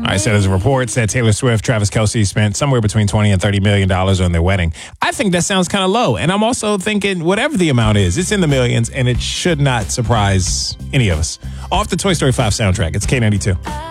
All right, so there's reports that Taylor Swift, Travis Kelce spent somewhere between $20 and $30 million on their wedding. I think that sounds kind of low. And I'm also thinking whatever the amount is, it's in the millions and it should not surprise any of us. Off the Toy Story 5 soundtrack, it's K92.